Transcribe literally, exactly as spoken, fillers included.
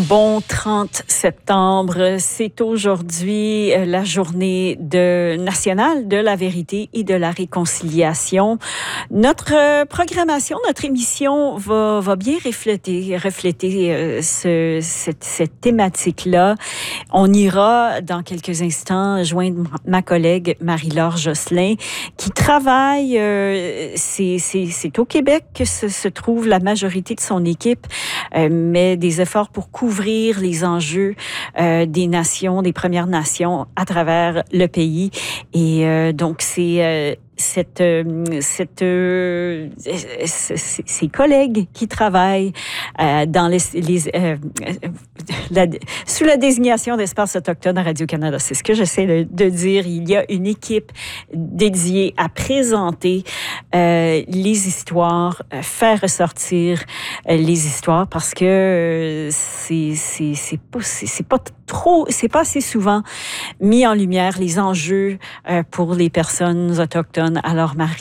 Bon trente septembre, c'est aujourd'hui la journée de, nationale de la vérité et de la réconciliation. Notre programmation, notre émission va, va bien refléter, refléter euh, ce, cette, cette thématique-là. On ira dans quelques instants joindre ma collègue Marie-Laure Josselin qui travaille, euh, c'est, c'est, c'est au Québec que se, se trouve la majorité de son équipe, euh, met des efforts pour couvrir les enjeux euh, des nations, des Premières Nations à travers le pays. Et euh, donc, c'est... Euh, cette, cette, euh, ses collègues qui travaillent euh, dans les, les, euh, la, sous la désignation d'espace autochtone à Radio-Canada. C'est ce que j'essaie de, de dire. Il y a une équipe dédiée à présenter euh, les histoires, euh, faire ressortir euh, les histoires parce que euh, c'est, c'est, c'est pas, c'est, c'est pas trop, c'est pas assez souvent mis en lumière les enjeux euh, pour les personnes autochtones. Alors, Marie,